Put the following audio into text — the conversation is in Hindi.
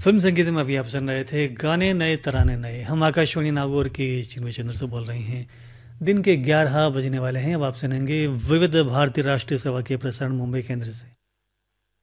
फिल्म संगीत में अभी आप सुन रहे थे गाने नए तराने नए। हम आकाशवाणी नागौर की चिन्मय चंद्र से बोल रहे हैं। दिन के 11 बजने वाले हैं। अब आप सुनेंगे विविध भारतीय राष्ट्रीय सेवा के प्रसारण मुंबई केंद्र से।